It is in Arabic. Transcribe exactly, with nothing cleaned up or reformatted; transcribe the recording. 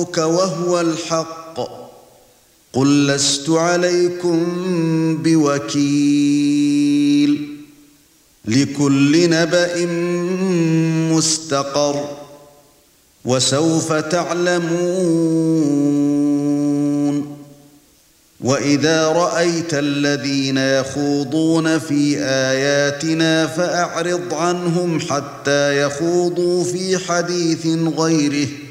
وهو الحق قل لست عليكم بوكيل لكل نبأ مستقر وسوف تعلمون وإذا رأيت الذين يخوضون في آياتنا فأعرض عنهم حتى يخوضوا في حديث غيره